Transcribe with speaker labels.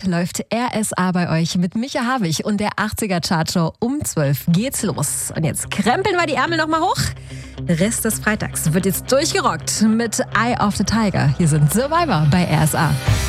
Speaker 1: läuft RSA bei euch mit Micha Havig und der 80er Chartshow. Um 12 geht's los. Und jetzt krempeln wir die Ärmel nochmal hoch. Der Rest des Freitags wird jetzt durchgerockt mit Eye of the Tiger. Hier sind Survivor bei RSA.